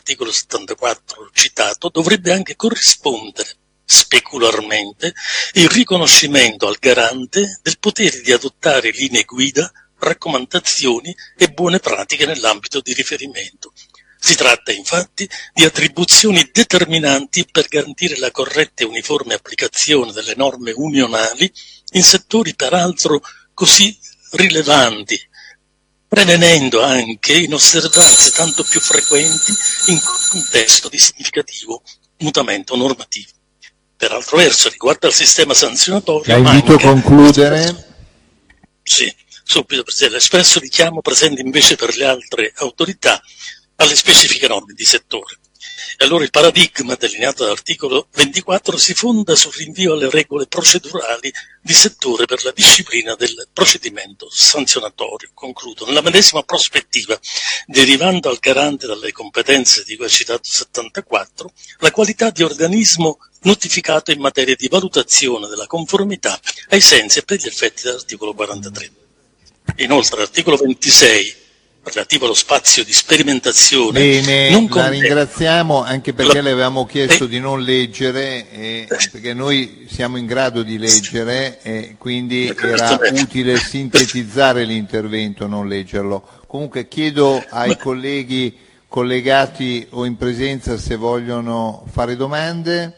dell'articolo 74 citato dovrebbe anche corrispondere, specularmente, il riconoscimento al garante del potere di adottare linee guida, raccomandazioni e buone pratiche nell'ambito di riferimento. Si tratta infatti di attribuzioni determinanti per garantire la corretta e uniforme applicazione delle norme unionali in settori peraltro così rilevanti, prevenendo anche inosservanze tanto più frequenti in contesto di significativo mutamento normativo. Per altro verso, riguardo al sistema sanzionatorio, la invito a concludere. Sì, subito, Presidente. L'espresso richiamo presente invece per le altre autorità alle specifiche norme di settore. E allora il paradigma delineato dall'articolo 24 si fonda sul rinvio alle regole procedurali di settore per la disciplina del procedimento sanzionatorio. Concludo. Nella medesima prospettiva, derivando al garante dalle competenze di cui ha citato 74, la qualità di organismo notificato in materia di valutazione della conformità ai sensi e per gli effetti dell'articolo 43. Inoltre l'articolo 26, relativo allo spazio di sperimentazione. Bene, la ringraziamo anche perché le avevamo chiesto di non leggere, perché noi siamo in grado di leggere e quindi era utile sintetizzare l'intervento, non leggerlo. Comunque chiedo ai colleghi collegati o in presenza se vogliono fare domande.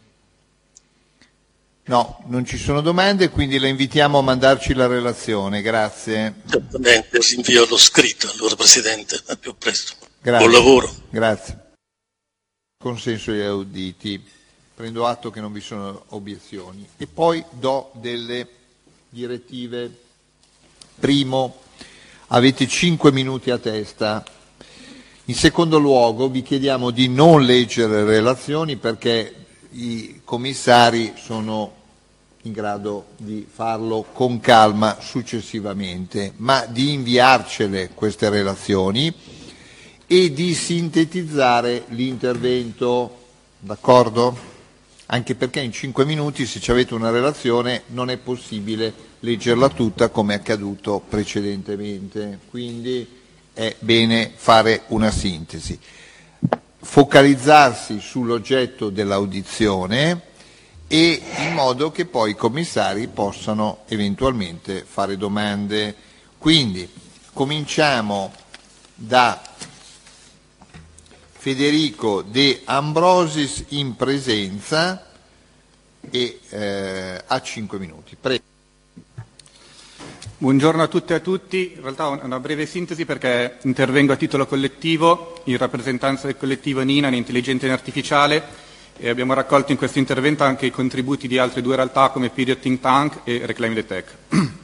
No, non ci sono domande, quindi la invitiamo a mandarci la relazione. Grazie. Certamente, si invio lo scritto, allora Presidente, a più presto. Grazie. Buon lavoro. Grazie. Consenso agli auditi. Prendo atto che non vi sono obiezioni. E poi do delle direttive. Primo, avete 5 minuti a testa. In secondo luogo, vi chiediamo di non leggere relazioni perché i commissari sono in grado di farlo con calma successivamente, ma di inviarcele queste relazioni e di sintetizzare l'intervento, d'accordo? Anche perché in 5 minuti, se ci avete una relazione, non è possibile leggerla tutta come è accaduto precedentemente, quindi è bene fare una sintesi. Focalizzarsi sull'oggetto dell'audizione e in modo che poi i commissari possano eventualmente fare domande. Quindi cominciamo da Federico De Ambrosis in presenza e a 5 minuti. Prego. Buongiorno a tutte e a tutti, in realtà una breve sintesi perché intervengo a titolo collettivo in rappresentanza del collettivo NINA, l'intelligenza artificiale, e abbiamo raccolto in questo intervento anche i contributi di altre due realtà come Period Think Tank e Reclaim the Tech.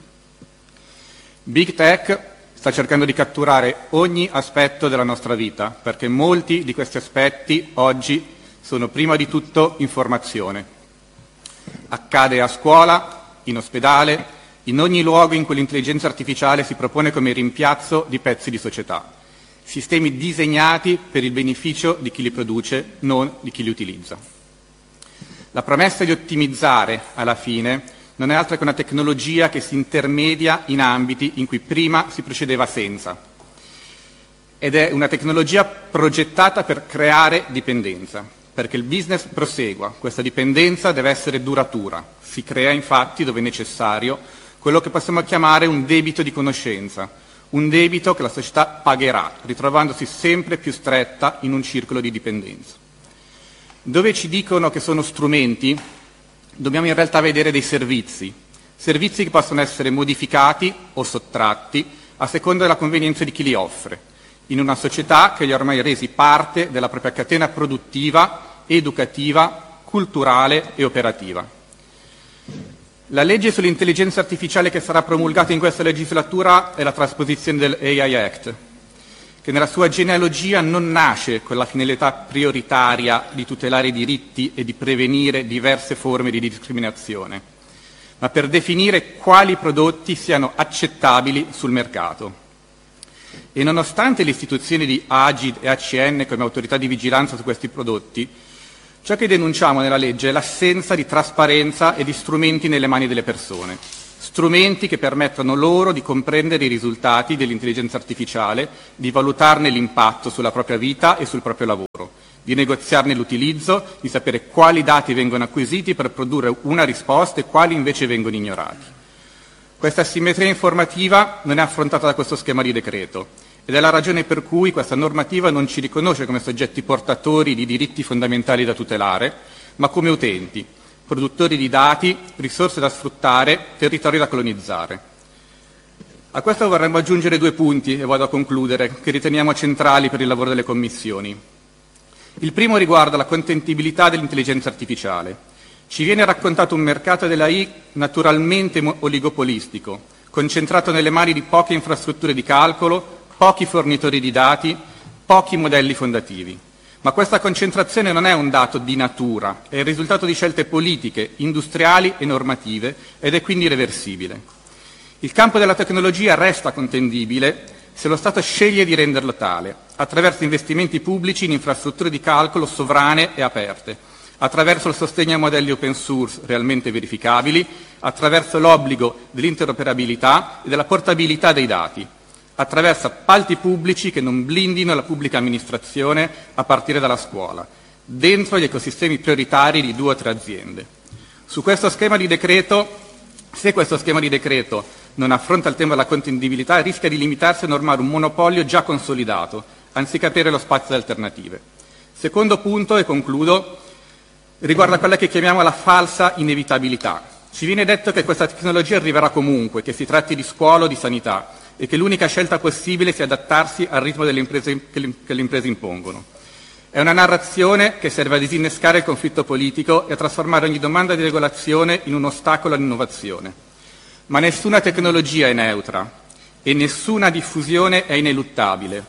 Big Tech sta cercando di catturare ogni aspetto della nostra vita perché molti di questi aspetti oggi sono prima di tutto informazione. Accade a scuola, in ospedale, in ogni luogo in cui l'intelligenza artificiale si propone come rimpiazzo di pezzi di società, sistemi disegnati per il beneficio di chi li produce, non di chi li utilizza. La promessa di ottimizzare, alla fine, non è altro che una tecnologia che si intermedia in ambiti in cui prima si procedeva senza. Ed è una tecnologia progettata per creare dipendenza, perché il business prosegua. Questa dipendenza deve essere duratura. Si crea, infatti, dove è necessario, quello che possiamo chiamare un debito di conoscenza, un debito che la società pagherà, ritrovandosi sempre più stretta in un circolo di dipendenza. Dove ci dicono che sono strumenti, dobbiamo in realtà vedere dei servizi che possono essere modificati o sottratti a seconda della convenienza di chi li offre, in una società che li ha ormai resi parte della propria catena produttiva, educativa, culturale e operativa. La legge sull'intelligenza artificiale che sarà promulgata in questa legislatura è la trasposizione dell'AI Act, che nella sua genealogia non nasce con la finalità prioritaria di tutelare i diritti e di prevenire diverse forme di discriminazione, ma per definire quali prodotti siano accettabili sul mercato. E nonostante l'istituzione di AGID e ACN come autorità di vigilanza su questi prodotti, ciò che denunciamo nella legge è l'assenza di trasparenza e di strumenti nelle mani delle persone. strumenti che permettono loro di comprendere i risultati dell'intelligenza artificiale, di valutarne l'impatto sulla propria vita e sul proprio lavoro, di negoziarne l'utilizzo, di sapere quali dati vengono acquisiti per produrre una risposta e quali invece vengono ignorati. Questa asimmetria informativa non è affrontata da questo schema di decreto ed è la ragione per cui questa normativa non ci riconosce come soggetti portatori di diritti fondamentali da tutelare, ma come utenti, produttori di dati, risorse da sfruttare, territori da colonizzare. A questo vorremmo aggiungere 2 punti, e vado a concludere, che riteniamo centrali per il lavoro delle commissioni. Il primo riguarda la contentibilità dell'intelligenza artificiale. Ci viene raccontato un mercato dell'AI naturalmente oligopolistico, concentrato nelle mani di poche infrastrutture di calcolo, pochi fornitori di dati, pochi modelli fondativi. Ma questa concentrazione non è un dato di natura, è il risultato di scelte politiche, industriali e normative ed è quindi irreversibile. Il campo della tecnologia resta contendibile se lo Stato sceglie di renderlo tale, attraverso investimenti pubblici in infrastrutture di calcolo sovrane e aperte, attraverso il sostegno a modelli open source realmente verificabili, attraverso l'obbligo dell'interoperabilità e della portabilità dei dati, attraverso appalti pubblici che non blindino la pubblica amministrazione a partire dalla scuola, dentro gli ecosistemi prioritari di 2 o 3 aziende. Su questo schema di decreto, se questo schema di decreto non affronta il tema della contendibilità, rischia di limitarsi a normare un monopolio già consolidato, anziché aprire lo spazio ad alternative. Secondo punto, e concludo, riguarda quella che chiamiamo la falsa inevitabilità. Ci viene detto che questa tecnologia arriverà comunque, che si tratti di scuola o di sanità, e che l'unica scelta possibile sia adattarsi al ritmo delle imprese che le imprese impongono. È una narrazione che serve a disinnescare il conflitto politico e a trasformare ogni domanda di regolazione in un ostacolo all'innovazione. Ma nessuna tecnologia è neutra e nessuna diffusione è ineluttabile.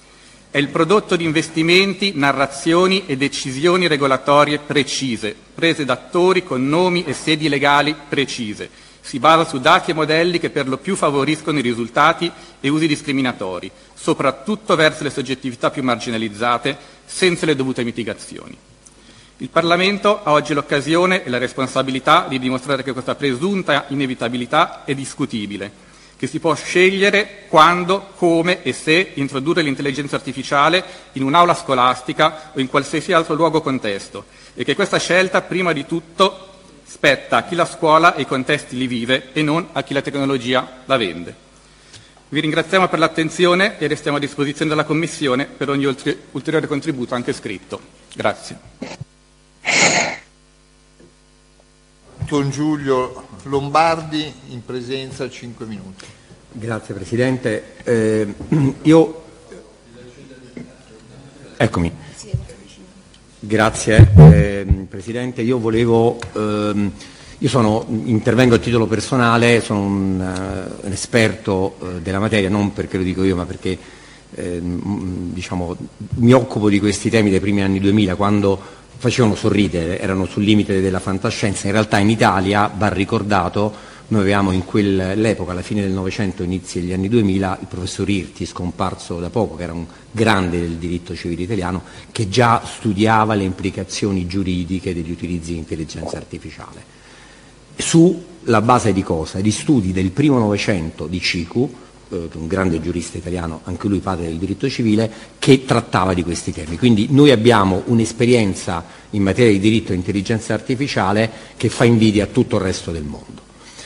È il prodotto di investimenti, narrazioni e decisioni regolatorie precise, prese da attori con nomi e sedi legali precise. Si basa su dati e modelli che per lo più favoriscono i risultati e usi discriminatori, soprattutto verso le soggettività più marginalizzate, senza le dovute mitigazioni. Il Parlamento ha oggi l'occasione e la responsabilità di dimostrare che questa presunta inevitabilità è discutibile, che si può scegliere quando, come e se introdurre l'intelligenza artificiale in un'aula scolastica o in qualsiasi altro luogo o contesto, e che questa scelta, prima di tutto, spetta a chi la scuola e i contesti li vive e non a chi la tecnologia la vende. Vi ringraziamo per l'attenzione e restiamo a disposizione della Commissione per ogni ulteriore contributo, anche scritto. Grazie. Con Giulio Lombardi, in presenza 5 minuti. Grazie Presidente. Eccomi. Grazie Presidente. Io intervengo a titolo personale, sono un esperto della materia, non perché lo dico io, ma perché mi occupo di questi temi dai primi anni 2000, quando facevano sorridere, erano sul limite della fantascienza. In realtà in Italia, va ricordato, noi avevamo in quell'epoca, alla fine del Novecento, inizi degli anni 2000, il professor Irti, scomparso da poco, che era un grande del diritto civile italiano, che già studiava le implicazioni giuridiche degli utilizzi di intelligenza artificiale. Sulla base di cosa? Di studi del primo Novecento di Cicu, un grande giurista italiano, anche lui padre del diritto civile, che trattava di questi temi. Quindi noi abbiamo un'esperienza in materia di diritto e intelligenza artificiale che fa invidia a tutto il resto del mondo.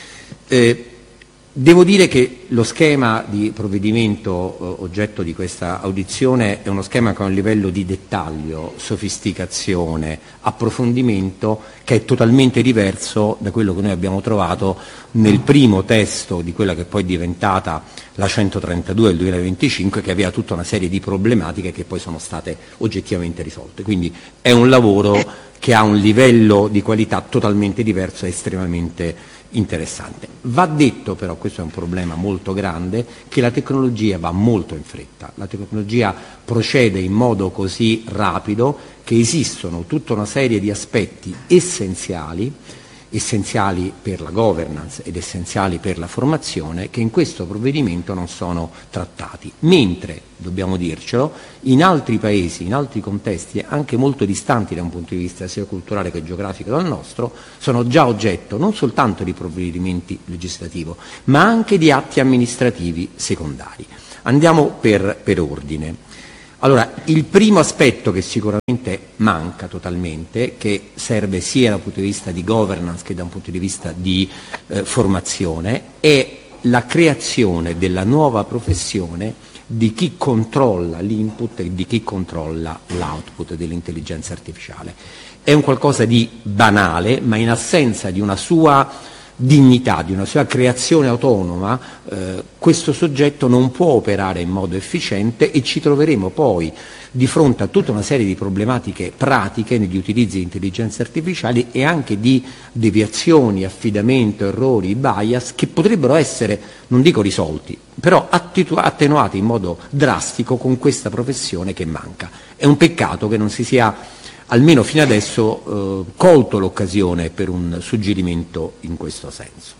Devo dire che lo schema di provvedimento oggetto di questa audizione è uno schema che ha un livello di dettaglio, sofisticazione, approfondimento che è totalmente diverso da quello che noi abbiamo trovato nel primo testo di quella che poi è diventata la 132 del 2025, che aveva tutta una serie di problematiche che poi sono state oggettivamente risolte. Quindi è un lavoro che ha un livello di qualità totalmente diverso e estremamente interessante. Va detto però, questo è un problema molto grande, che la tecnologia va molto in fretta, la tecnologia procede in modo così rapido che esistono tutta una serie di aspetti essenziali essenziali per la governance ed essenziali per la formazione, che in questo provvedimento non sono trattati, mentre, dobbiamo dircelo, in altri paesi, in altri contesti anche molto distanti da un punto di vista sia culturale che geografico dal nostro, sono già oggetto non soltanto di provvedimenti legislativi, ma anche di atti amministrativi secondari. Andiamo per ordine. Allora, il primo aspetto che sicuramente manca totalmente, che serve sia dal punto di vista di governance che da un punto di vista di formazione, è la creazione della nuova professione di chi controlla l'input e di chi controlla l'output dell'intelligenza artificiale. È un qualcosa di banale, ma in assenza di una sua dignità, di una sua creazione autonoma, questo soggetto non può operare in modo efficiente e ci troveremo poi di fronte a tutta una serie di problematiche pratiche negli utilizzi di intelligenze artificiali e anche di deviazioni, affidamento, errori, bias che potrebbero essere, non dico risolti, però attenuati in modo drastico con questa professione che manca. È un peccato che non si sia almeno fino adesso colto l'occasione per un suggerimento in questo senso.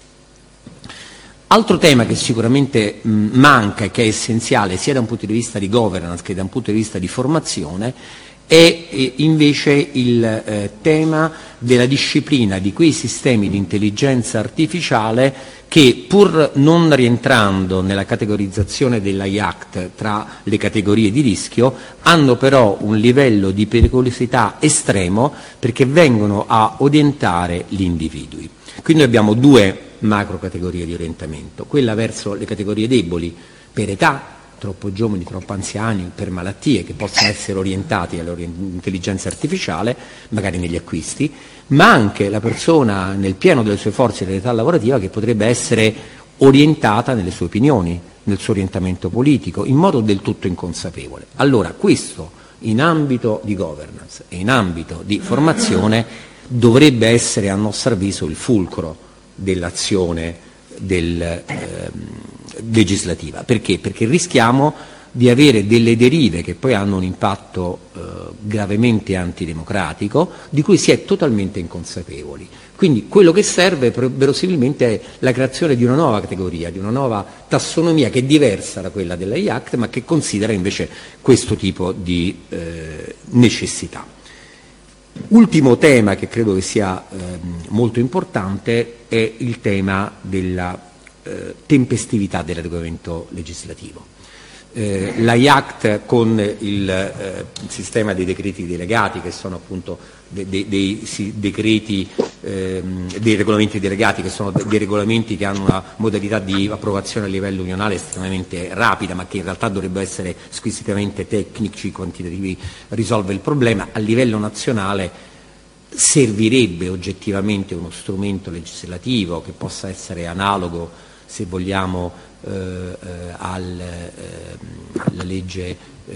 Altro tema che sicuramente manca e che è essenziale sia da un punto di vista di governance che da un punto di vista di formazione è invece il tema della disciplina di quei sistemi di intelligenza artificiale che, pur non rientrando nella categorizzazione dell'AI-Act tra le categorie di rischio, hanno però un livello di pericolosità estremo perché vengono a orientare gli individui. Quindi abbiamo due macro categorie di orientamento, quella verso le categorie deboli per età, troppo giovani, troppo anziani, per malattie che possono essere orientati all'intelligenza artificiale, magari negli acquisti, ma anche la persona nel pieno delle sue forze dell'età lavorativa che potrebbe essere orientata nelle sue opinioni, nel suo orientamento politico, in modo del tutto inconsapevole. Allora questo in ambito di governance e in ambito di formazione dovrebbe essere a nostro avviso il fulcro dell'azione legislativa. Perché? Perché rischiamo di avere delle derive che poi hanno un impatto gravemente antidemocratico, di cui si è totalmente inconsapevoli. Quindi quello che serve verosimilmente è la creazione di una nuova categoria, di una nuova tassonomia che è diversa da quella dell'AI Act, ma che considera invece questo tipo di necessità. Ultimo tema che credo che sia molto importante è il tema della tempestività dell'adeguamento legislativo. L'AI Act con il sistema dei decreti delegati, che sono appunto dei regolamenti delegati, che sono dei regolamenti che hanno una modalità di approvazione a livello unionale estremamente rapida, ma che in realtà dovrebbero essere squisitamente tecnici, quantitativi, risolve il problema. A livello nazionale servirebbe oggettivamente uno strumento legislativo che possa essere analogo, se vogliamo, alla legge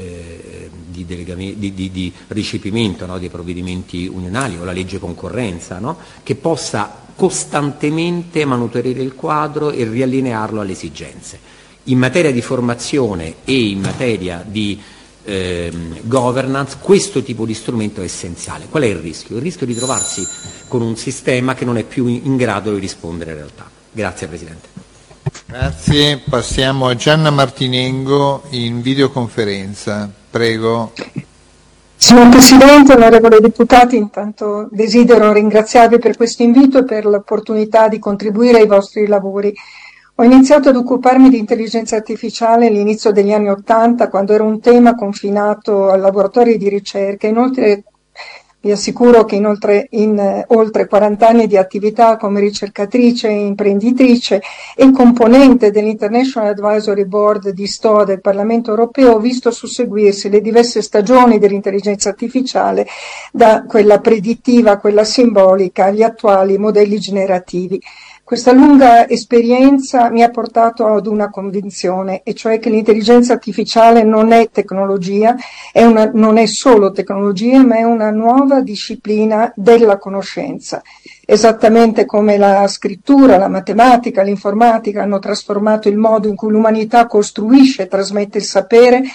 di recepimento, no, dei provvedimenti unionali, o la legge concorrenza, no, che possa costantemente manutenere il quadro e riallinearlo alle esigenze. In materia di formazione e in materia di governance questo tipo di strumento è essenziale. Qual è il rischio? Il rischio di trovarsi con un sistema che non è più in grado di rispondere in realtà. Grazie Presidente. Grazie, passiamo a Gianna Martinengo in videoconferenza. Prego. Signor Presidente, onorevoli deputati, intanto desidero ringraziarvi per questo invito e per l'opportunità di contribuire ai vostri lavori. Ho iniziato ad occuparmi di intelligenza artificiale all'inizio degli anni '80, quando era un tema confinato a laboratori di ricerca. Inoltre vi assicuro che in oltre 40 anni di attività come ricercatrice e imprenditrice e componente dell'International Advisory Board di STOA del Parlamento Europeo ho visto susseguirsi le diverse stagioni dell'intelligenza artificiale, da quella predittiva a quella simbolica agli attuali modelli generativi. Questa lunga esperienza mi ha portato ad una convinzione, e cioè che l'intelligenza artificiale non è tecnologia, non è solo tecnologia, ma è una nuova disciplina della conoscenza. Esattamente come la scrittura, la matematica, l'informatica hanno trasformato il modo in cui l'umanità costruisce e trasmette il sapere,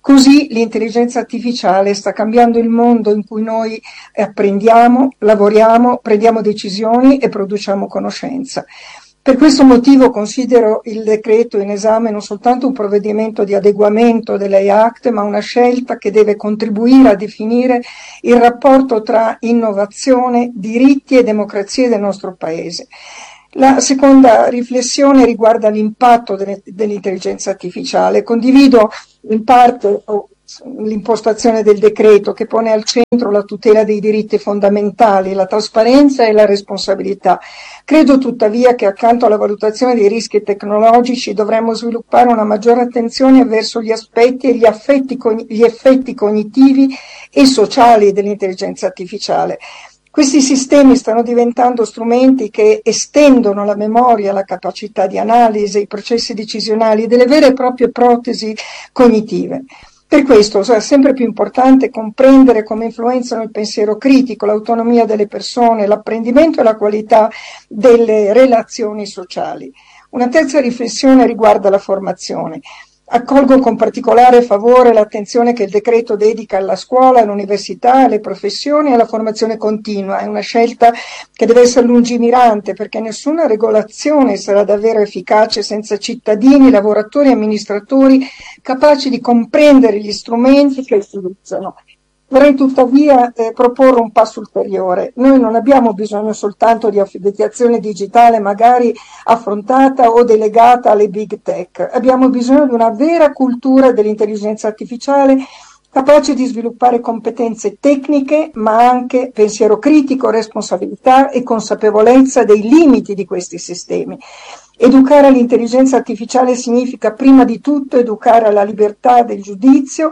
Così l'intelligenza artificiale sta cambiando il mondo in cui noi apprendiamo, lavoriamo, prendiamo decisioni e produciamo conoscenza. Per questo motivo considero il decreto in esame non soltanto un provvedimento di adeguamento dell'AI Act, ma una scelta che deve contribuire a definire il rapporto tra innovazione, diritti e democrazia del nostro Paese. La seconda riflessione riguarda l'impatto dell'intelligenza artificiale. Condivido in parte l'impostazione del decreto, che pone al centro la tutela dei diritti fondamentali, la trasparenza e la responsabilità. Credo tuttavia che accanto alla valutazione dei rischi tecnologici dovremmo sviluppare una maggiore attenzione verso gli aspetti e gli effetti cognitivi e sociali dell'intelligenza artificiale. Questi sistemi stanno diventando strumenti che estendono la memoria, la capacità di analisi, i processi decisionali, delle vere e proprie protesi cognitive. Per questo sarà sempre più importante comprendere come influenzano il pensiero critico, l'autonomia delle persone, l'apprendimento e la qualità delle relazioni sociali. Una terza riflessione riguarda la formazione. Accolgo con particolare favore l'attenzione che il decreto dedica alla scuola, all'università, alle professioni e alla formazione continua. È una scelta che deve essere lungimirante, perché nessuna regolazione sarà davvero efficace senza cittadini, lavoratori e amministratori capaci di comprendere gli strumenti che utilizzano. Vorrei tuttavia proporre un passo ulteriore. Noi non abbiamo bisogno soltanto di alfabetizzazione digitale magari affrontata o delegata alle big tech, abbiamo bisogno di una vera cultura dell'intelligenza artificiale capace di sviluppare competenze tecniche, ma anche pensiero critico, responsabilità e consapevolezza dei limiti di questi sistemi. Educare all'intelligenza artificiale significa prima di tutto educare alla libertà del giudizio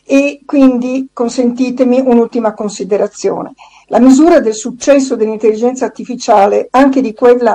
e quindi consentitemi un'ultima considerazione. La misura del successo dell'intelligenza artificiale, anche di quella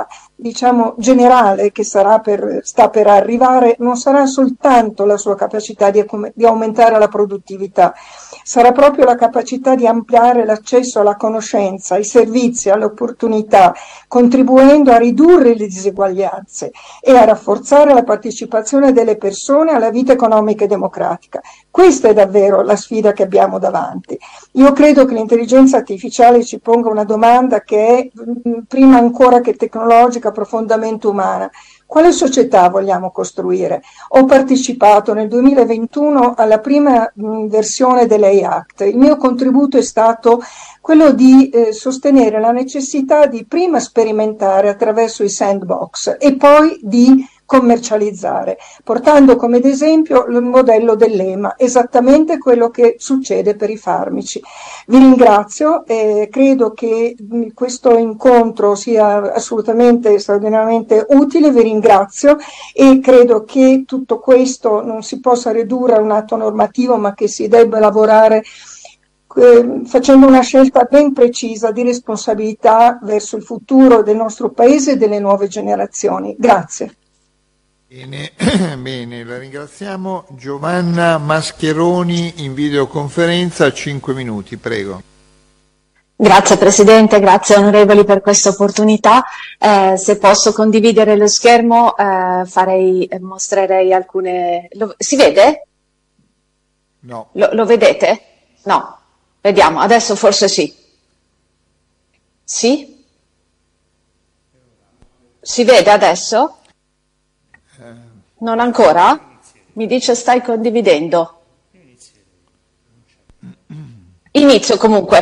generale che sta per arrivare, non sarà soltanto la sua capacità di aumentare la produttività, sarà proprio la capacità di ampliare l'accesso alla conoscenza, ai servizi, alle opportunità, contribuendo a ridurre le diseguaglianze e a rafforzare la partecipazione delle persone alla vita economica e democratica. Questa è davvero la sfida che abbiamo davanti. Io credo che l'intelligenza artificiale ci ponga una domanda che è, prima ancora che tecnologica, profondamente umana. Quale società vogliamo costruire? Ho partecipato nel 2021 alla prima versione dell'AI Act. Il mio contributo è stato quello di sostenere la necessità di prima sperimentare attraverso i sandbox e poi di commercializzare, portando come esempio il modello dell'EMA, esattamente quello che succede per i farmaci. Vi ringrazio e credo che questo incontro sia assolutamente straordinariamente utile, vi ringrazio e credo che tutto questo non si possa ridurre a un atto normativo, ma che si debba lavorare facendo una scelta ben precisa di responsabilità verso il futuro del nostro Paese e delle nuove generazioni. Grazie. Bene, bene, la ringraziamo. Giovanna Mascheroni in videoconferenza, 5 minuti, prego. Grazie Presidente, grazie onorevoli per questa opportunità. Se posso condividere lo schermo mostrerei alcune... Si vede? No. Lo vedete? No. Vediamo, adesso forse sì. Sì? Si vede adesso? Non ancora? Mi dice stai condividendo. Inizio comunque,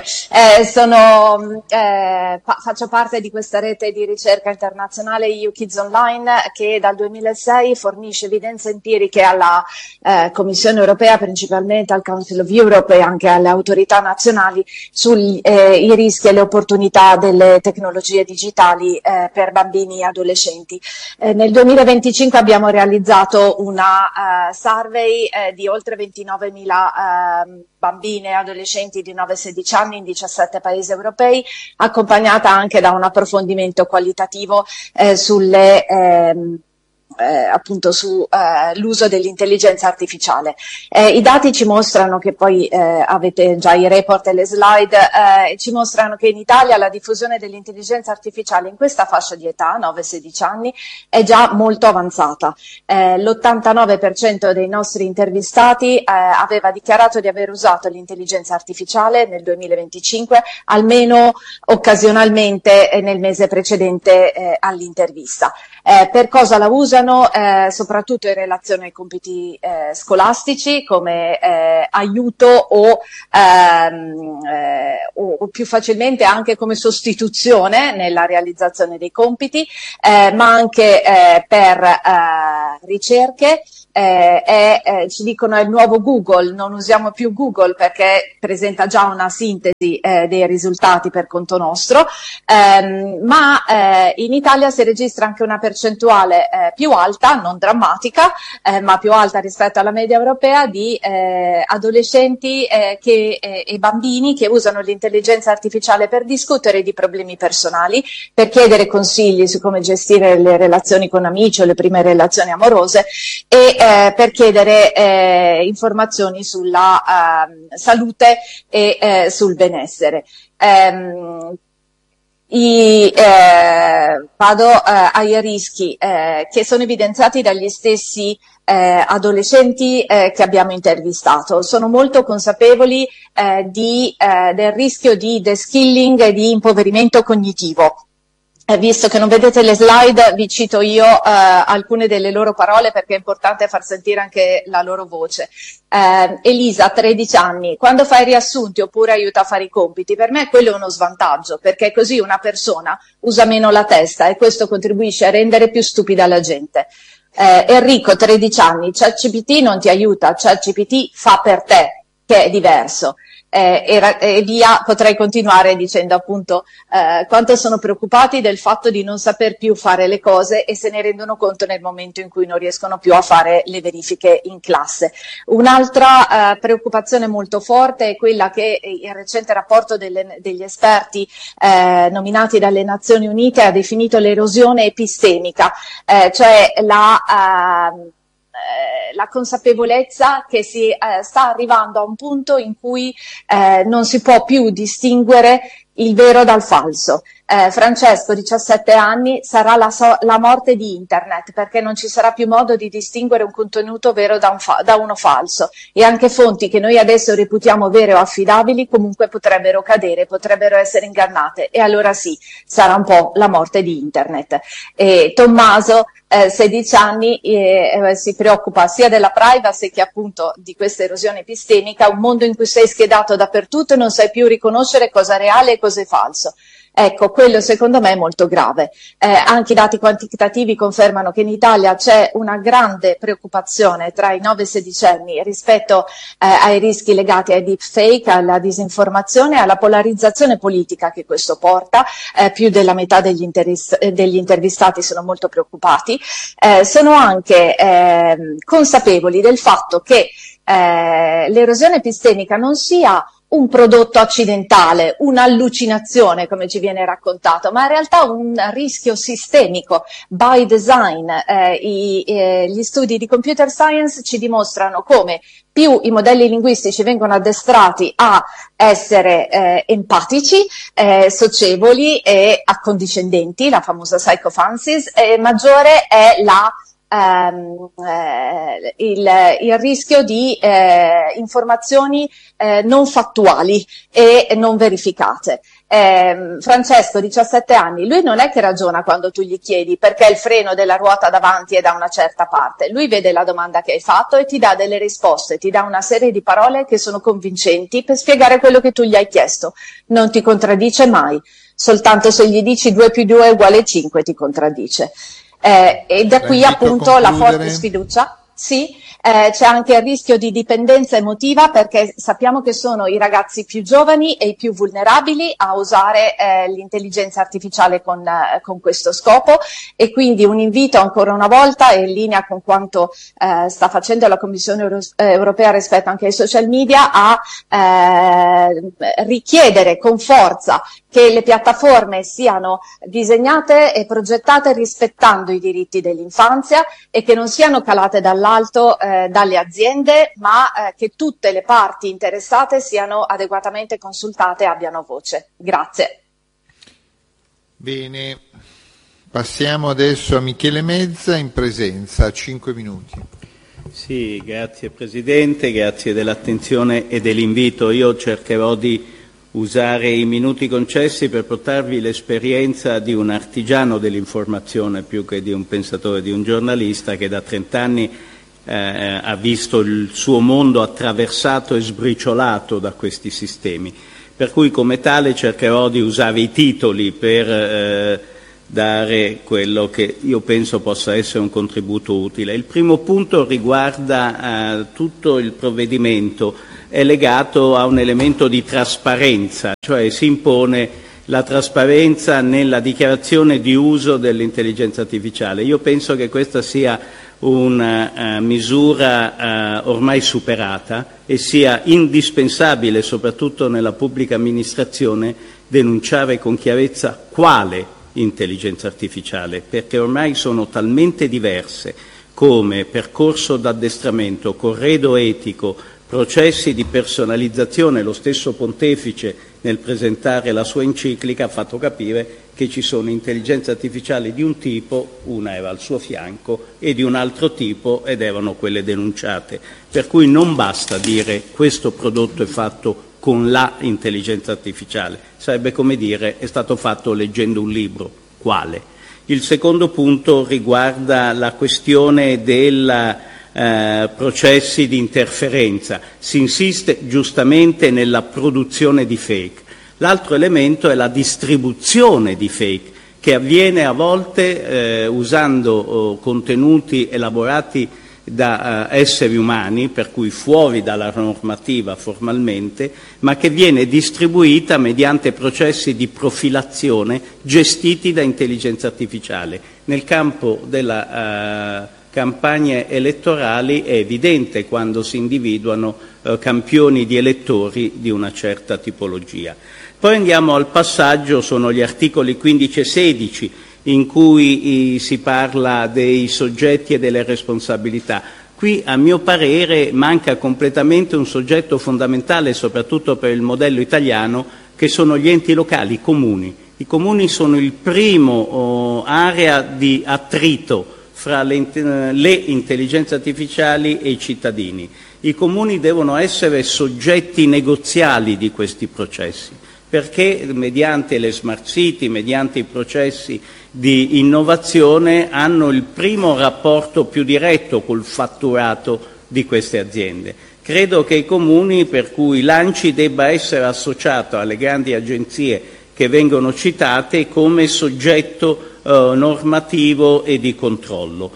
faccio parte di questa rete di ricerca internazionale EU Kids Online che dal 2006 fornisce evidenze empiriche alla Commissione europea, principalmente al Council of Europe e anche alle autorità nazionali sui rischi e le opportunità delle tecnologie digitali per bambini e adolescenti. Nel 2025 abbiamo realizzato una survey di oltre 29.000 bambine e adolescenti di 9-16 anni in 17 paesi europei, accompagnata anche da un approfondimento qualitativo sulle appunto su l'uso dell'intelligenza artificiale. I dati ci mostrano che poi avete già i report e le slide, ci mostrano che in Italia la diffusione dell'intelligenza artificiale in questa fascia di età, 9-16 anni, è già molto avanzata. L'89% dei nostri intervistati aveva dichiarato di aver usato l'intelligenza artificiale nel 2025, almeno occasionalmente nel mese precedente all'intervista. Per cosa la usano? Soprattutto in relazione ai compiti scolastici, come aiuto o più facilmente anche come sostituzione nella realizzazione dei compiti, ma anche per ricerche. Ci dicono è il nuovo Google, non usiamo più Google perché presenta già una sintesi dei risultati per conto nostro, ma in Italia si registra anche una percentuale più alta, non drammatica, ma più alta rispetto alla media europea, di adolescenti e bambini che usano l'intelligenza artificiale per discutere di problemi personali, per chiedere consigli su come gestire le relazioni con amici o le prime relazioni amorose e per chiedere informazioni sulla salute e sul benessere. Vado ai rischi che sono evidenziati dagli stessi adolescenti che abbiamo intervistato. Sono molto consapevoli del rischio di deskilling e di impoverimento cognitivo. Visto che non vedete le slide, vi cito io alcune delle loro parole perché è importante far sentire anche la loro voce. Elisa, 13 anni, quando fai riassunti oppure aiuta a fare i compiti, per me quello è uno svantaggio, perché così una persona usa meno la testa e questo contribuisce a rendere più stupida la gente. Enrico, 13 anni, ChatGPT non ti aiuta, ChatGPT fa per te, che è diverso. E via, potrei continuare dicendo appunto quanto sono preoccupati del fatto di non saper più fare le cose e se ne rendono conto nel momento in cui non riescono più a fare le verifiche in classe. Un'altra preoccupazione molto forte è quella che il recente rapporto degli esperti nominati dalle Nazioni Unite ha definito l'erosione epistemica, cioè la consapevolezza che si sta arrivando a un punto in cui non si può più distinguere il vero dal falso. Francesco, 17 anni, sarà la morte di internet perché non ci sarà più modo di distinguere un contenuto vero da uno falso e anche fonti che noi adesso reputiamo vere o affidabili comunque potrebbero cadere, potrebbero essere ingannate e allora sì, sarà un po' la morte di internet. E Tommaso, 16 anni, si preoccupa sia della privacy che appunto di questa erosione epistemica, un mondo in cui sei schiedato dappertutto e non sai più riconoscere cosa è reale e cosa è falso. Ecco, quello secondo me è molto grave. Anche i dati quantitativi confermano che in Italia c'è una grande preoccupazione tra i 9 e 16 anni rispetto ai rischi legati ai deepfake, alla disinformazione e alla polarizzazione politica che questo porta. Più della metà degli intervistati sono molto preoccupati. Sono anche consapevoli del fatto che l'erosione epistemica non sia un prodotto accidentale, un'allucinazione come ci viene raccontato, ma in realtà un rischio sistemico by design. Gli studi di computer science ci dimostrano come più i modelli linguistici vengono addestrati a essere empatici, socievoli e accondiscendenti, la famosa psychophancies, maggiore è il rischio di informazioni non fattuali e non verificate. Francesco, 17 anni, lui non è che ragiona quando tu gli chiedi perché il freno della ruota davanti è da una certa parte, lui vede la domanda che hai fatto e ti dà delle risposte, ti dà una serie di parole che sono convincenti per spiegare quello che tu gli hai chiesto, non ti contraddice mai, soltanto se gli dici 2 più 2 è uguale 5 ti contraddice. E da qui appunto la forte sfiducia. Sì, c'è anche il rischio di dipendenza emotiva perché sappiamo che sono i ragazzi più giovani e i più vulnerabili a usare l'intelligenza artificiale con questo scopo e quindi un invito ancora una volta in linea con quanto sta facendo la Commissione europea rispetto anche ai social media a richiedere con forza che le piattaforme siano disegnate e progettate rispettando i diritti dell'infanzia e che non siano calate dall'alto dalle aziende, ma che tutte le parti interessate siano adeguatamente consultate e abbiano voce. Grazie. Bene, passiamo adesso a Michele Mezza in presenza, 5 minuti. Sì, grazie Presidente, grazie dell'attenzione e dell'invito. Io cercherò di usare i minuti concessi per portarvi l'esperienza di un artigiano dell'informazione più che di un pensatore, di un giornalista che da 30 anni ha visto il suo mondo attraversato e sbriciolato da questi sistemi. Per cui come tale cercherò di usare i titoli per dare quello che io penso possa essere un contributo utile. Il primo punto riguarda tutto il provvedimento, è legato a un elemento di trasparenza, cioè si impone la trasparenza nella dichiarazione di uso dell'intelligenza artificiale. Io penso che questa sia una misura ormai superata e sia indispensabile, soprattutto nella pubblica amministrazione, denunciare con chiarezza quale intelligenza artificiale, perché ormai sono talmente diverse come percorso d'addestramento, corredo etico, processi di personalizzazione. Lo stesso Pontefice nel presentare la sua enciclica ha fatto capire che ci sono intelligenze artificiali di un tipo, una era al suo fianco, e di un altro tipo ed erano quelle denunciate. Per cui non basta dire questo prodotto è fatto con la intelligenza artificiale, sarebbe come dire è stato fatto leggendo un libro. Quale? Il secondo punto riguarda la questione dei processi di interferenza. Si insiste giustamente nella produzione di fake. L'altro elemento è la distribuzione di fake, che avviene a volte usando contenuti elaborati da esseri umani, per cui fuori dalla normativa formalmente, ma che viene distribuita mediante processi di profilazione gestiti da intelligenza artificiale. Nel campo della campagne elettorali è evidente quando si individuano campioni di elettori di una certa tipologia. Poi andiamo al passaggio, sono gli articoli 15 e 16, in cui si parla dei soggetti e delle responsabilità. Qui, a mio parere, manca completamente un soggetto fondamentale, soprattutto per il modello italiano, che sono gli enti locali, i comuni. I comuni sono il primo area di attrito fra le intelligenze artificiali e i cittadini. I comuni devono essere soggetti negoziali di questi processi, perché mediante le smart city, mediante i processi di innovazione hanno il primo rapporto più diretto col fatturato di queste aziende. Credo che i comuni, per cui l'ANCI debba essere associato alle grandi agenzie che vengono citate come soggetto normativo e di controllo.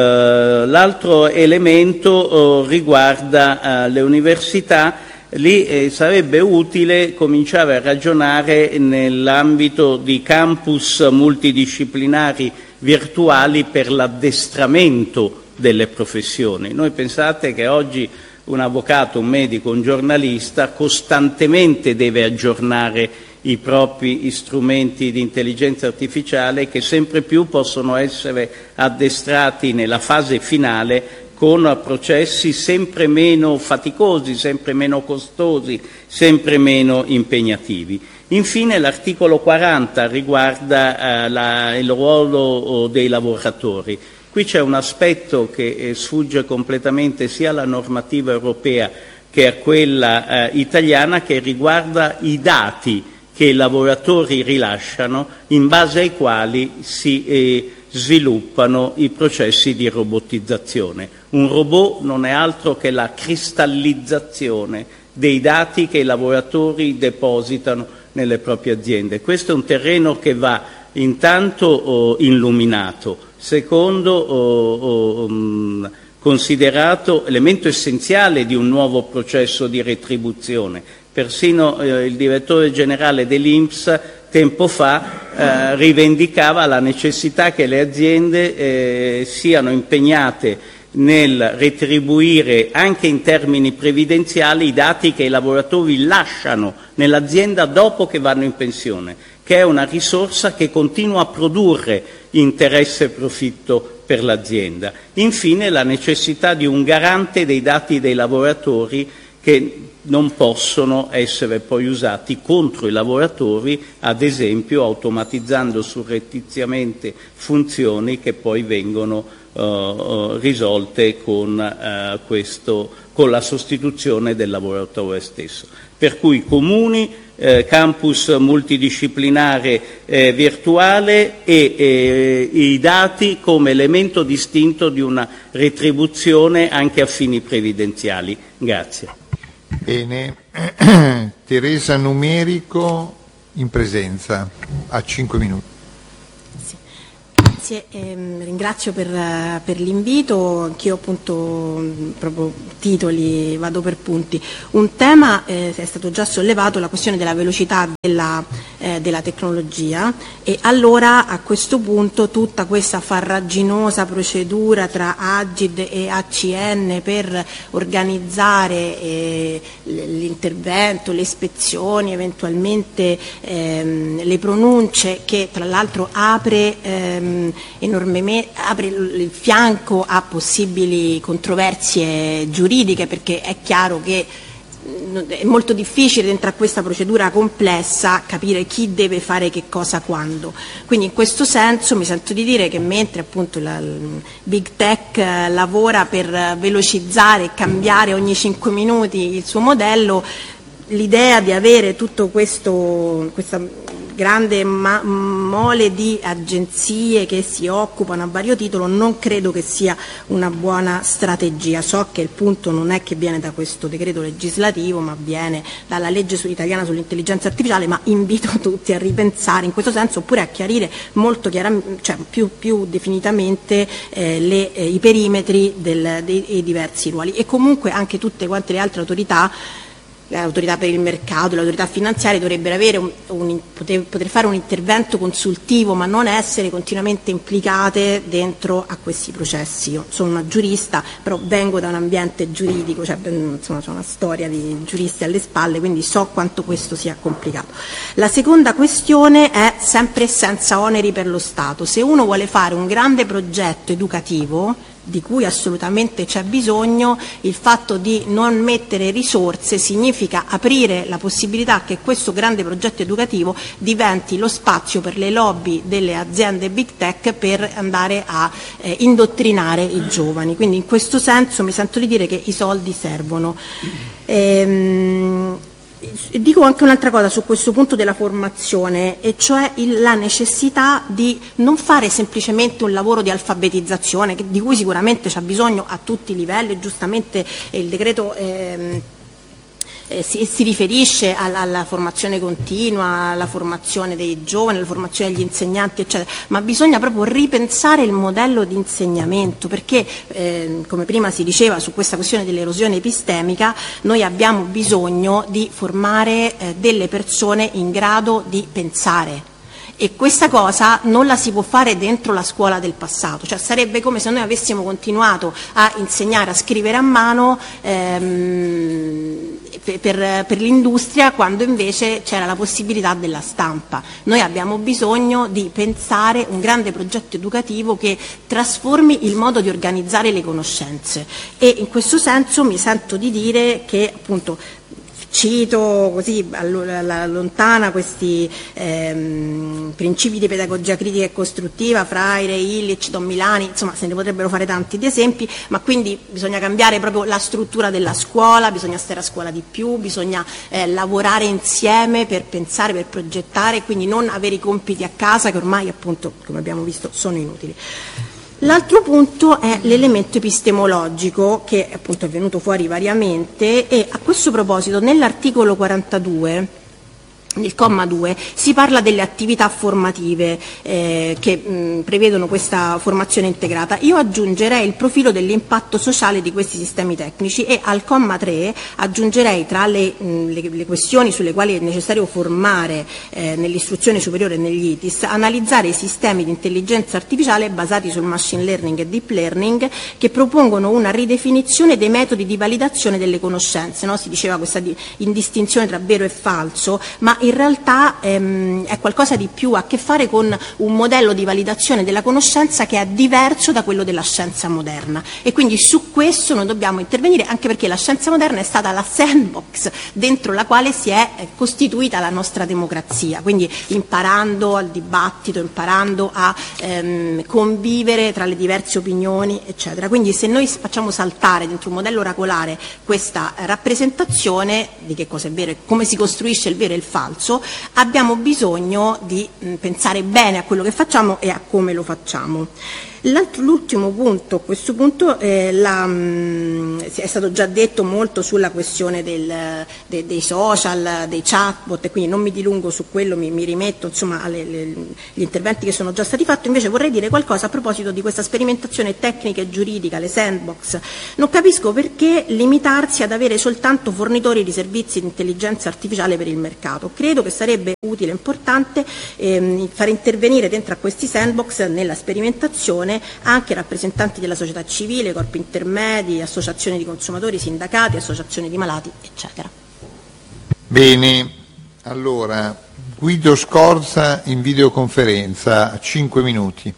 L'altro elemento riguarda le università. Lì sarebbe utile cominciare a ragionare nell'ambito di campus multidisciplinari virtuali per l'addestramento delle professioni. Noi pensate che oggi un avvocato, un medico, un giornalista costantemente deve aggiornare i propri strumenti di intelligenza artificiale che sempre più possono essere addestrati nella fase finale con processi sempre meno faticosi, sempre meno costosi, sempre meno impegnativi. Infine l'articolo 40 riguarda il ruolo dei lavoratori. Qui c'è un aspetto che sfugge completamente sia alla normativa europea che a quella italiana, che riguarda i dati che i lavoratori rilasciano in base ai quali si sviluppano i processi di robotizzazione. Un robot non è altro che la cristallizzazione dei dati che i lavoratori depositano nelle proprie aziende. Questo è un terreno che va intanto illuminato, secondo considerato elemento essenziale di un nuovo processo di retribuzione. Persino il direttore generale dell'INPS tempo fa rivendicava la necessità che le aziende siano impegnate nel retribuire anche in termini previdenziali i dati che i lavoratori lasciano nell'azienda dopo che vanno in pensione, che è una risorsa che continua a produrre interesse e profitto per l'azienda. Infine, la necessità di un garante dei dati dei lavoratori che non possono essere poi usati contro i lavoratori, ad esempio automatizzando surrettiziamente funzioni che poi vengono risolte con la sostituzione del lavoratore stesso. Per cui comuni, campus multidisciplinare virtuale e i dati come elemento distinto di una retribuzione anche a fini previdenziali. Grazie. Bene. Teresa Numerico in presenza, a 5 minuti. Grazie, ringrazio per l'invito. Anch'io appunto proprio titoli, vado per punti. Un tema è stato già sollevato, la questione della velocità della tecnologia, e allora a questo punto tutta questa farraginosa procedura tra Agid e ACN per organizzare l'intervento, le ispezioni, eventualmente le pronunce, che tra l'altro apre il fianco a possibili controversie giuridiche, perché è chiaro che è molto difficile dentro a questa procedura complessa capire chi deve fare che cosa quando. Quindi in questo senso mi sento di dire che mentre appunto il Big Tech lavora per velocizzare e cambiare ogni 5 minuti il suo modello, l'idea di avere tutto questa grande mole di agenzie che si occupano a vario titolo non credo che sia una buona strategia. So che il punto non è che viene da questo decreto legislativo, ma viene dalla legge italiana sull'intelligenza artificiale, ma invito tutti a ripensare in questo senso, oppure a chiarire molto chiaramente, cioè più definitamente i perimetri dei diversi ruoli, e comunque anche tutte quante le altre autorità, l'autorità per il mercato, l'autorità finanziaria dovrebbero avere poter fare un intervento consultivo, ma non essere continuamente implicate dentro a questi processi. Io sono una giurista, però vengo da un ambiente giuridico, cioè insomma c'è una storia di giuristi alle spalle, quindi so quanto questo sia complicato. La seconda questione è sempre senza oneri per lo Stato. Se uno vuole fare un grande progetto educativo, di cui assolutamente c'è bisogno, il fatto di non mettere risorse significa aprire la possibilità che questo grande progetto educativo diventi lo spazio per le lobby delle aziende Big Tech per andare a indottrinare i giovani. Quindi in questo senso mi sento di dire che i soldi servono. Dico anche un'altra cosa su questo punto della formazione, e cioè la necessità di non fare semplicemente un lavoro di alfabetizzazione, di cui sicuramente c'è bisogno a tutti i livelli. Giustamente il decreto si riferisce alla formazione continua, alla formazione dei giovani, alla formazione degli insegnanti, eccetera, ma bisogna proprio ripensare il modello di insegnamento, perché come prima si diceva su questa questione dell'erosione epistemica, noi abbiamo bisogno di formare delle persone in grado di pensare. E questa cosa non la si può fare dentro la scuola del passato, cioè sarebbe come se noi avessimo continuato a insegnare a scrivere a mano per l'industria, quando invece c'era la possibilità della stampa. Noi abbiamo bisogno di pensare un grande progetto educativo che trasformi il modo di organizzare le conoscenze, e in questo senso mi sento di dire che appunto cito così alla lontana questi principi di pedagogia critica e costruttiva, Freire, Illich, Don Milani, insomma se ne potrebbero fare tanti di esempi, ma quindi bisogna cambiare proprio la struttura della scuola, bisogna stare a scuola di più, bisogna lavorare insieme per pensare, per progettare, quindi non avere i compiti a casa che ormai appunto, come abbiamo visto, sono inutili. L'altro punto è l'elemento epistemologico, che appunto è venuto fuori variamente, e a questo proposito nell'articolo 42 nel comma 2 si parla delle attività formative che prevedono questa formazione integrata. Io aggiungerei il profilo dell'impatto sociale di questi sistemi tecnici e al comma 3 aggiungerei tra le questioni sulle quali è necessario formare nell'istruzione superiore e negli ITIS, analizzare i sistemi di intelligenza artificiale basati sul machine learning e deep learning che propongono una ridefinizione dei metodi di validazione delle conoscenze, no? Si diceva questa indistinzione tra vero e falso, ma in realtà è qualcosa di più, a che fare con un modello di validazione della conoscenza che è diverso da quello della scienza moderna, e quindi su questo noi dobbiamo intervenire, anche perché la scienza moderna è stata la sandbox dentro la quale si è costituita la nostra democrazia, quindi imparando al dibattito, imparando a convivere tra le diverse opinioni, eccetera. Quindi se noi facciamo saltare dentro un modello oracolare questa rappresentazione di che cosa è vero e come si costruisce il vero e il falso, abbiamo bisogno di pensare bene a quello che facciamo e a come lo facciamo. L'ultimo punto, a questo punto, è stato già detto molto sulla questione dei social, dei chatbot, e quindi non mi dilungo su quello, mi rimetto insomma agli interventi che sono già stati fatti. Invece vorrei dire qualcosa a proposito di questa sperimentazione tecnica e giuridica, le sandbox. Non capisco perché limitarsi ad avere soltanto fornitori di servizi di intelligenza artificiale per il mercato. Credo che sarebbe utile e importante far intervenire dentro a questi sandbox nella sperimentazione anche rappresentanti della società civile, corpi intermedi, associazioni di consumatori, sindacati, associazioni di malati, eccetera. Bene, allora Guido Scorza in videoconferenza, 5 minuti.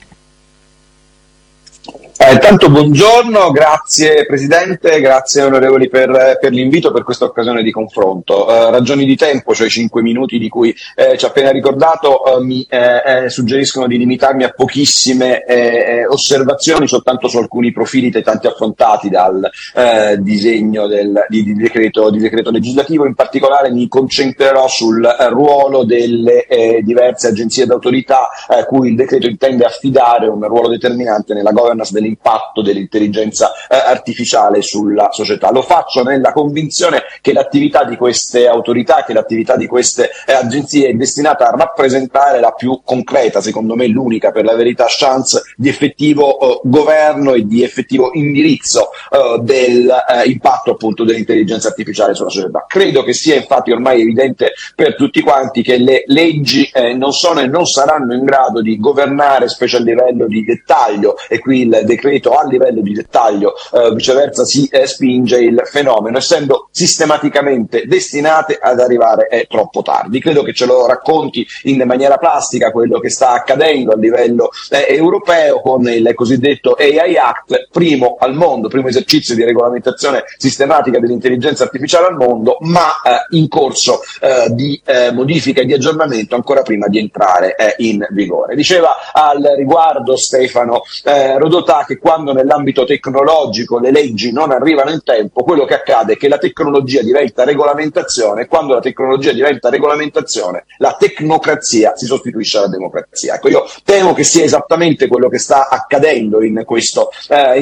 Intanto buongiorno, grazie Presidente, grazie onorevoli per l'invito, per questa occasione di confronto. Ragioni di tempo, cioè 5 minuti di cui ci ha appena ricordato, mi suggeriscono di limitarmi a pochissime osservazioni soltanto su alcuni profili dei tanti affrontati dal disegno di decreto legislativo. In particolare mi concentrerò sul ruolo delle diverse agenzie ed autorità cui il decreto intende affidare un ruolo determinante nella governance dell'impatto dell'intelligenza artificiale sulla società. Lo faccio nella convinzione che l'attività di queste autorità, che l'attività di queste agenzie è destinata a rappresentare la più concreta, secondo me l'unica per la verità, chance di effettivo governo e di effettivo indirizzo dell'impatto appunto dell'intelligenza artificiale sulla società. Credo che sia infatti ormai evidente per tutti quanti che le leggi non sono e non saranno in grado di governare, specie a livello di dettaglio, e qui il decreto a livello di dettaglio viceversa si spinge il fenomeno, essendo sistematicamente destinate ad arrivare troppo tardi. Credo che ce lo racconti in maniera plastica quello che sta accadendo a livello europeo con il cosiddetto AI Act, primo al mondo, primo esercizio di regolamentazione sistematica dell'intelligenza artificiale al mondo, ma in corso di modifica e di aggiornamento ancora prima di entrare in vigore. Diceva al riguardo Stefano Rodotà che quando nell'ambito tecnologico le leggi non arrivano in tempo, quello che accade è che la tecnologia diventa regolamentazione, e quando la tecnologia diventa regolamentazione la tecnocrazia si sostituisce alla democrazia. Ecco, io temo che sia esattamente quello che sta accadendo in questo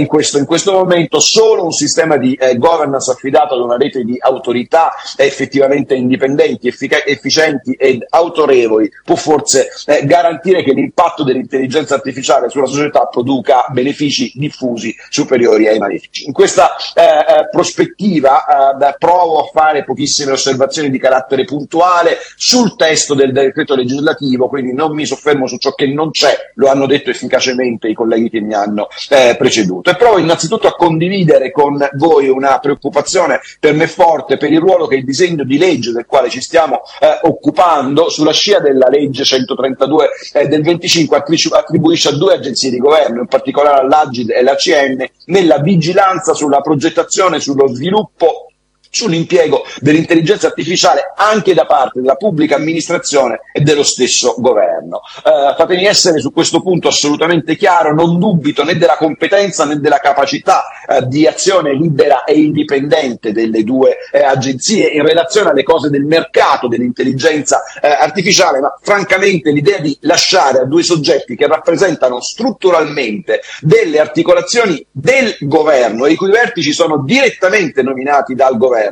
momento. Solo un sistema di governance affidato ad una rete di autorità effettivamente indipendenti, efficienti ed autorevoli può forse garantire che l'impatto dell'intelligenza artificiale sulla società produca benefici diffusi superiori ai malefici. In questa prospettiva provo a fare pochissime osservazioni di carattere puntuale sul testo del decreto legislativo, quindi non mi soffermo su ciò che non c'è, lo hanno detto efficacemente i colleghi che mi hanno preceduto, e provo innanzitutto a condividere con voi una preoccupazione per me forte per il ruolo che il disegno di legge del quale ci stiamo occupando, sulla scia della legge 132 del 25, attribuisce a 2 agenzie di governo, in particolare all'Agid e l'ACN, nella vigilanza sulla progettazione, sullo sviluppo, sull'impiego dell'intelligenza artificiale anche da parte della pubblica amministrazione e dello stesso governo. Fatemi essere su questo punto assolutamente chiaro: non dubito né della competenza né della capacità di azione libera e indipendente delle 2 agenzie in relazione alle cose del mercato dell'intelligenza artificiale, ma francamente l'idea di lasciare a 2 soggetti che rappresentano strutturalmente delle articolazioni del governo e i cui vertici sono direttamente nominati dal governo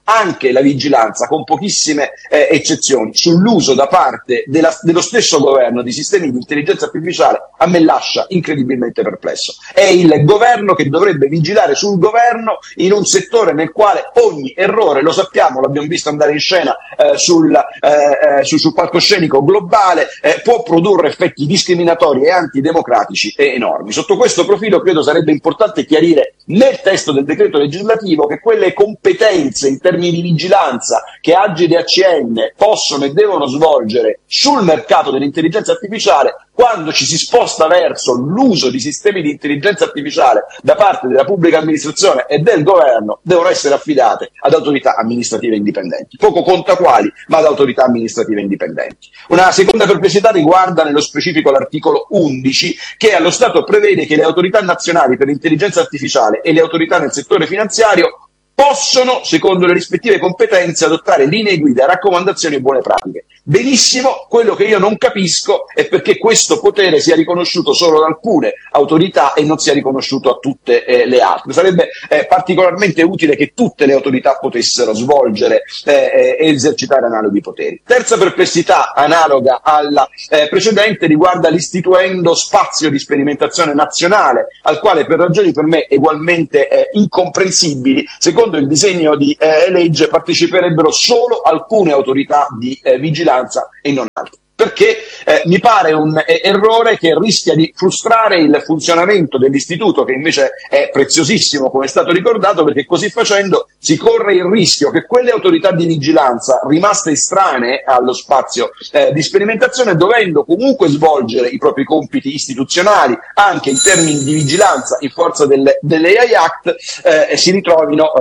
anche la vigilanza, con pochissime eccezioni, sull'uso da parte dello stesso governo di sistemi di intelligenza artificiale a me lascia incredibilmente perplesso. È il governo che dovrebbe vigilare sul governo in un settore nel quale ogni errore, lo sappiamo, l'abbiamo visto andare in scena sul palcoscenico globale, può produrre effetti discriminatori e antidemocratici enormi. Sotto questo profilo credo sarebbe importante chiarire nel testo del decreto legislativo che quelle competenze in termini di vigilanza che Agid e ACN possono e devono svolgere sul mercato dell'intelligenza artificiale, quando ci si sposta verso l'uso di sistemi di intelligenza artificiale da parte della pubblica amministrazione e del governo, devono essere affidate ad autorità amministrative indipendenti. Poco conta quali, ma ad autorità amministrative indipendenti. Una seconda perplessità riguarda nello specifico l'articolo 11, che allo Stato prevede che le autorità nazionali per l'intelligenza artificiale e le autorità nel settore finanziario possono, secondo le rispettive competenze, adottare linee guida, raccomandazioni e buone pratiche. Benissimo, quello che io non capisco è perché questo potere sia riconosciuto solo da alcune autorità e non sia riconosciuto a tutte le altre. Sarebbe particolarmente utile che tutte le autorità potessero svolgere e esercitare analoghi poteri. Terza perplessità, analoga alla precedente, riguarda l'istituendo spazio di sperimentazione nazionale, al quale per ragioni per me ugualmente incomprensibili, secondo il disegno di legge parteciperebbero solo alcune autorità di vigilanza e non altre. Perché mi pare un errore che rischia di frustrare il funzionamento dell'istituto, che invece è preziosissimo, come è stato ricordato, perché così facendo si corre il rischio che quelle autorità di vigilanza rimaste estranee allo spazio di sperimentazione, dovendo comunque svolgere i propri compiti istituzionali anche in termini di vigilanza in forza dell'AI Act, si ritrovino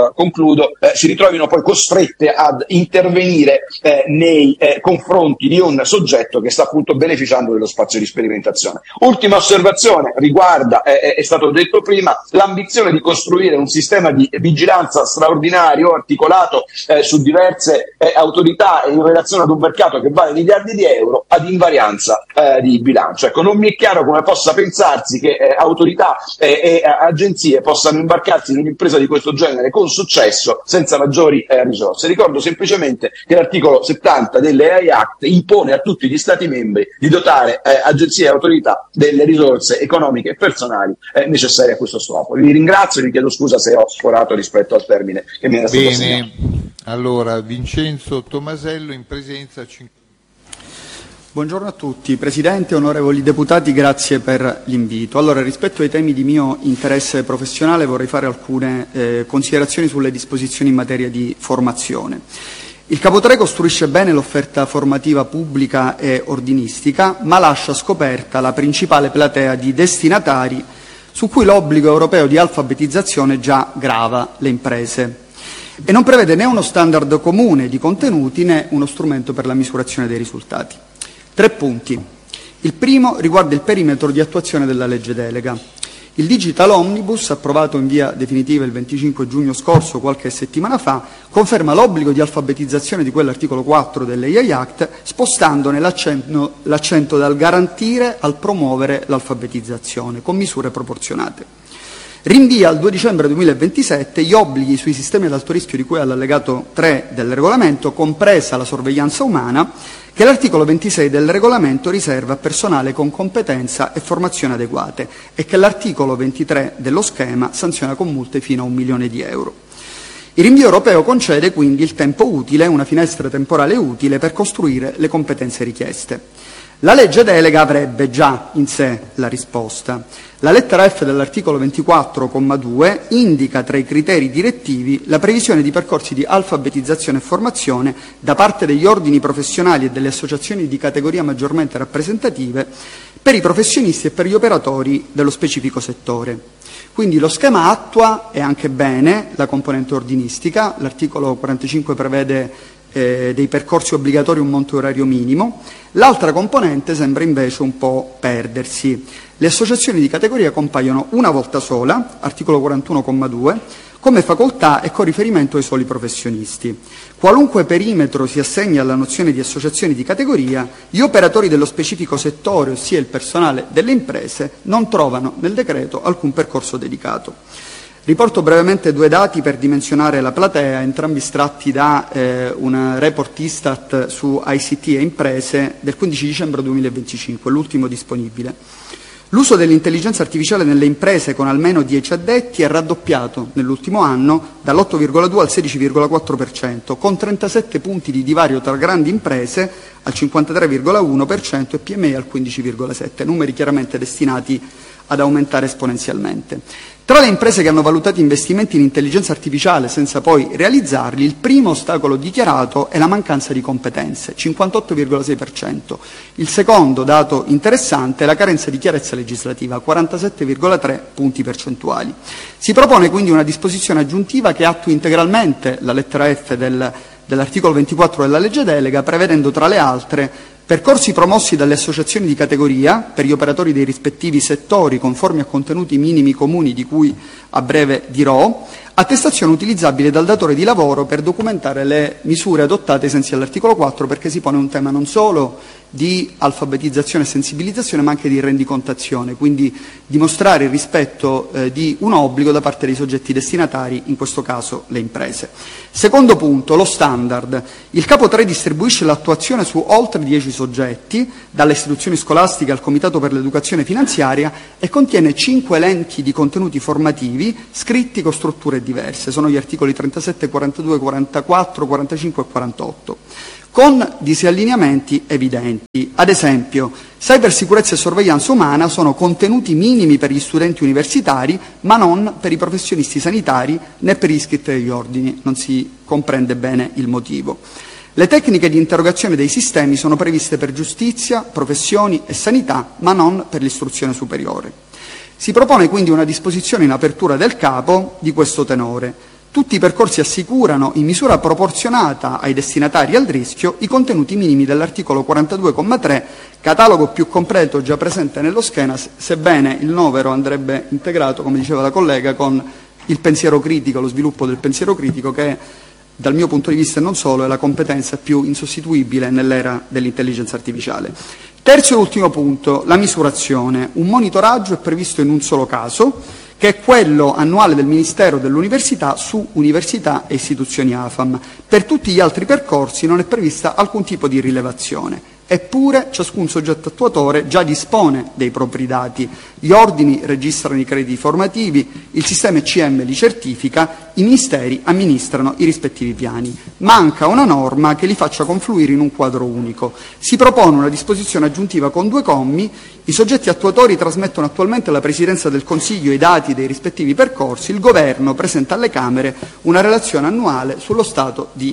poi costrette ad intervenire nei confronti di un soggetto che sta appunto beneficiando dello spazio di sperimentazione. Ultima osservazione riguarda, è stato detto prima, l'ambizione di costruire un sistema di vigilanza straordinario articolato su diverse autorità e in relazione ad un mercato che vale miliardi di euro ad invarianza di bilancio. Ecco, non mi è chiaro come possa pensarsi che autorità e agenzie possano imbarcarsi in un'impresa di questo genere con successo senza maggiori risorse. Ricordo semplicemente che l'articolo 70 dell'AI Act impone a tutti gli Stati membri di dotare agenzie e autorità delle risorse economiche e personali necessarie a questo scopo. Vi ringrazio e vi chiedo scusa se ho sforato rispetto al termine che mi era stato assegnato. Allora, Vincenzo Tomasello in presenza. Buongiorno a tutti. Presidente, onorevoli deputati, grazie per l'invito. Allora, rispetto ai temi di mio interesse professionale vorrei fare alcune considerazioni sulle disposizioni in materia di formazione. Il Capo 3 costruisce bene l'offerta formativa pubblica e ordinistica, ma lascia scoperta la principale platea di destinatari su cui l'obbligo europeo di alfabetizzazione già grava, le imprese, e non prevede né uno standard comune di contenuti né uno strumento per la misurazione dei risultati. 3 punti. Il primo riguarda il perimetro di attuazione della legge delega. Il Digital Omnibus, approvato in via definitiva il 25 giugno scorso, qualche settimana fa, conferma l'obbligo di alfabetizzazione di quell'articolo 4 dell'AI Act, spostandone l'accento dal garantire al promuovere l'alfabetizzazione, con misure proporzionate. Rinvia al 2 dicembre 2027 gli obblighi sui sistemi ad alto rischio di cui all'allegato 3 del regolamento, compresa la sorveglianza umana, che l'articolo 26 del regolamento riserva a personale con competenza e formazione adeguate e che l'articolo 23 dello schema sanziona con multe fino a €1 milione. Il rinvio europeo concede quindi il tempo utile, una finestra temporale utile per costruire le competenze richieste. La legge delega avrebbe già in sé la risposta. La lettera F dell'articolo 24,2 indica tra i criteri direttivi la previsione di percorsi di alfabetizzazione e formazione da parte degli ordini professionali e delle associazioni di categoria maggiormente rappresentative per i professionisti e per gli operatori dello specifico settore. Quindi lo schema attua, e anche bene, la componente ordinistica. L'articolo 45 prevede dei percorsi obbligatori un monte orario minimo. L'altra componente sembra invece un po' perdersi. Le associazioni di categoria compaiono una volta sola, articolo 41,2, come facoltà e con riferimento ai soli professionisti. Qualunque perimetro si assegna alla nozione di associazioni di categoria, gli operatori dello specifico settore, ossia il personale delle imprese, non trovano nel decreto alcun percorso dedicato. Riporto brevemente due dati per dimensionare la platea, entrambi estratti da un report Istat su ICT e imprese del 15 dicembre 2025, l'ultimo disponibile. L'uso dell'intelligenza artificiale nelle imprese con almeno 10 addetti è raddoppiato nell'ultimo anno dall'8,2 al 16,4%, con 37 punti di divario tra grandi imprese al 53,1% e PMI al 15,7%, numeri chiaramente destinati ad aumentare esponenzialmente. Tra le imprese che hanno valutato investimenti in intelligenza artificiale senza poi realizzarli, il primo ostacolo dichiarato è la mancanza di competenze, 58,6%. Il secondo dato interessante è la carenza di chiarezza legislativa, 47,3 punti percentuali. Si propone quindi una disposizione aggiuntiva che attui integralmente la lettera F dell'articolo 24 della legge delega, prevedendo tra le altre percorsi promossi dalle associazioni di categoria per gli operatori dei rispettivi settori conformi a contenuti minimi comuni di cui a breve dirò, attestazione utilizzabile dal datore di lavoro per documentare le misure adottate ai sensi dell'articolo 4, perché si pone un tema non solo di alfabetizzazione e sensibilizzazione ma anche di rendicontazione, quindi dimostrare il rispetto di un obbligo da parte dei soggetti destinatari, in questo caso le imprese. Secondo punto, lo standard. Il capo 3 distribuisce l'attuazione su oltre 10 soggetti, dalle istituzioni scolastiche al Comitato per l'Educazione Finanziaria, e contiene 5 elenchi di contenuti formativi scritti con strutture diverse. Sono gli articoli 37, 42, 44, 45 e 48. Con disallineamenti evidenti. Ad esempio, cybersicurezza e sorveglianza umana sono contenuti minimi per gli studenti universitari, ma non per i professionisti sanitari né per gli iscritti agli ordini. Non si comprende bene il motivo. Le tecniche di interrogazione dei sistemi sono previste per giustizia, professioni e sanità, ma non per l'istruzione superiore. Si propone quindi una disposizione in apertura del capo di questo tenore. Tutti i percorsi assicurano, in misura proporzionata ai destinatari e al rischio, i contenuti minimi dell'articolo 42,3, catalogo più completo già presente nello schema, sebbene il novero andrebbe integrato, come diceva la collega, con il pensiero critico, lo sviluppo del pensiero critico, che dal mio punto di vista e non solo è la competenza più insostituibile nell'era dell'intelligenza artificiale. Terzo e ultimo punto, la misurazione. Un monitoraggio è previsto in un solo caso, che è quello annuale del Ministero dell'Università su università e istituzioni AFAM. Per tutti gli altri percorsi non è prevista alcun tipo di rilevazione. Eppure ciascun soggetto attuatore già dispone dei propri dati. Gli ordini registrano i crediti formativi, il sistema ECM li certifica, i ministeri amministrano i rispettivi piani. Manca una norma che li faccia confluire in un quadro unico. Si propone una disposizione aggiuntiva con 2 commi. I soggetti attuatori trasmettono attualmente alla Presidenza del Consiglio i dati dei rispettivi percorsi. Il Governo presenta alle Camere una relazione annuale sullo stato di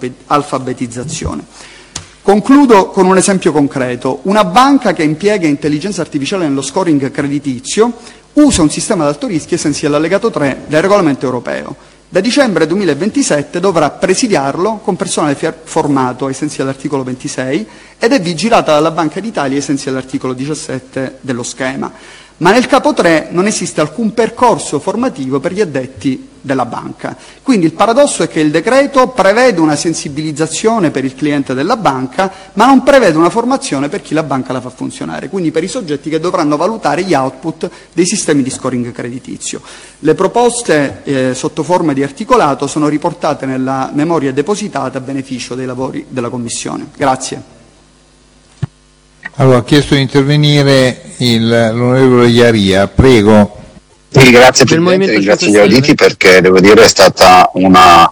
alfabetizzazione. Concludo con un esempio concreto. Una banca che impiega intelligenza artificiale nello scoring creditizio usa un sistema ad alto rischio ai sensi dell'allegato 3 del regolamento europeo. Da dicembre 2027 dovrà presidiarlo con personale formato ai sensi dell'articolo 26 ed è vigilata dalla Banca d'Italia ai sensi dell'articolo 17 dello schema. Ma nel capo 3 non esiste alcun percorso formativo per gli addetti della banca. Quindi il paradosso è che il decreto prevede una sensibilizzazione per il cliente della banca, ma non prevede una formazione per chi la banca la fa funzionare, quindi per i soggetti che dovranno valutare gli output dei sistemi di scoring creditizio. Le proposte sotto forma di articolato sono riportate nella memoria depositata a beneficio dei lavori della Commissione. Grazie. Allora, ha chiesto di intervenire l'onorevole Iaria, prego. Sì, grazie Presidente, ringrazio gli auditi perché devo dire è stata una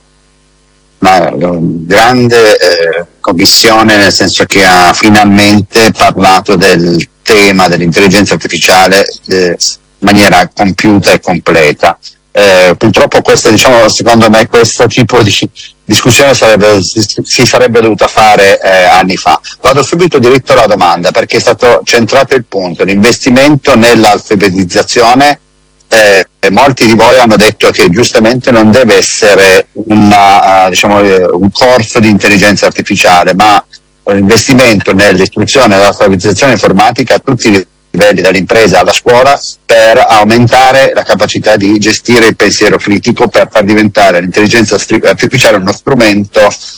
grande commissione, nel senso che ha finalmente parlato del tema dell'intelligenza artificiale in maniera compiuta e completa. Purtroppo questa, secondo me questo tipo di discussione si sarebbe dovuta fare anni fa. Vado subito diritto alla domanda, perché è stato centrato il punto, l'investimento nell'alfabetizzazione. Molti di voi hanno detto che giustamente non deve essere un corso di intelligenza artificiale, ma un investimento nell'istruzione e nell'alfabetizzazione informatica a tutti i livelli, dall'impresa alla scuola, per aumentare la capacità di gestire il pensiero critico, per far diventare l'intelligenza artificiale uno strumento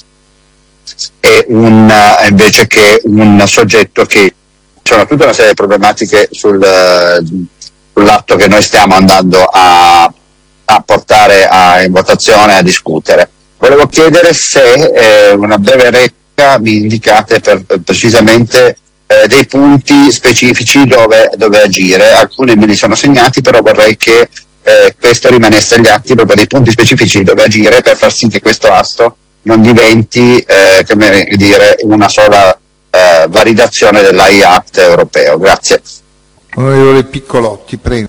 e invece che un soggetto che c'è tutta una serie di problematiche sull'atto che noi stiamo andando a a portare in votazione, a discutere. Volevo chiedere se una breve recca mi indicate precisamente dei punti specifici dove agire. Alcuni me li sono segnati, però vorrei che questo rimanesse agli atti, proprio dei punti specifici dove agire per far sì che questo asto non diventi come dire, una sola validazione dell'AI Act europeo. Grazie. Onorevole Piccolotti, prego.